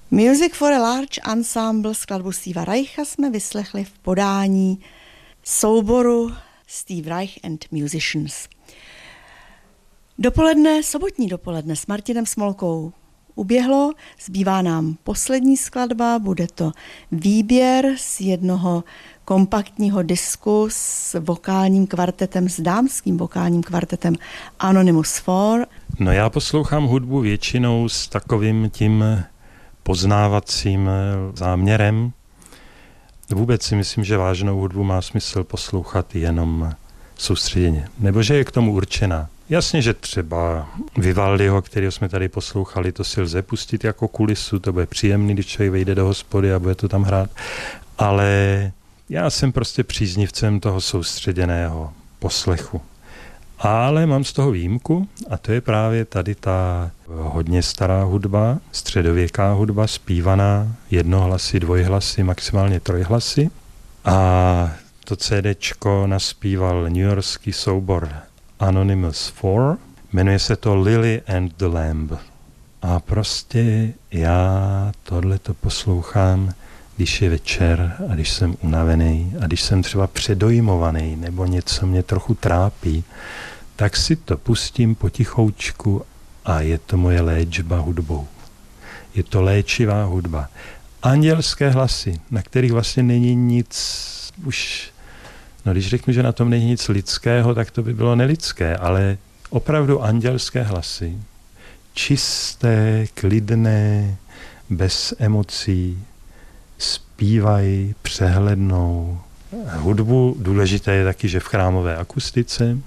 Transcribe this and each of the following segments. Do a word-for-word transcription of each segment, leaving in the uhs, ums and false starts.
Music for a Large Ensemble, skladbu Steva Reicha jsme vyslechli v podání souboru Steve Reich and Musicians. Dopoledne, sobotní dopoledne s Martinem Smolkou uběhlo, zbývá nám poslední skladba, bude to výběr z jednoho kompaktního disku s vokálním kvartetem, s dámským vokálním kvartetem Anonymous Four. No já poslouchám hudbu většinou s takovým tím poznávacím záměrem. Vůbec si myslím, že vážnou hudbu má smysl poslouchat jenom soustředěně, nebo že je k tomu určená. Jasně, že třeba Vivaldiho, kterého jsme tady poslouchali, to si lze pustit jako kulisu, to bude příjemný, když člověk vejde do hospody a bude to tam hrát, ale já jsem prostě příznivcem toho soustředěného poslechu. Ale mám z toho výjimku a to je právě tady ta hodně stará hudba, středověká hudba, zpívaná jednohlasy, dvojhlasy, maximálně trojhlasy. A to CDčko naspíval newyorský soubor Anonymous Four, jmenuje se to Lily and the Lamb. A prostě já tohleto poslouchám, když je večer a když jsem unavený a když jsem třeba předojmovaný nebo něco mě trochu trápí, tak si to pustím potichoučku a je to moje léčba hudbou. Je to léčivá hudba. Andělské hlasy, na kterých vlastně není nic už, no když řeknu, že na tom není nic lidského, tak to by bylo nelidské, ale opravdu andělské hlasy, čisté, klidné, bez emocí, zpívají přehlednou hudbu. Důležité je taky, že v chrámové akustice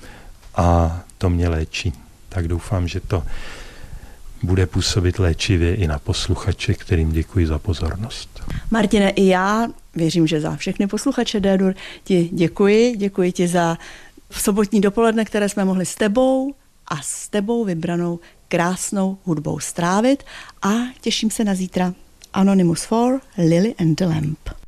a to mě léčí. Tak doufám, že to bude působit léčivě i na posluchače, kterým děkuji za pozornost. Martine, i já věřím, že za všechny posluchače D-dur ti děkuji. Děkuji ti za sobotní dopoledne, které jsme mohli s tebou a s tebou vybranou krásnou hudbou strávit a těším se na zítra. Anonymous Four, Lily and the Lamb.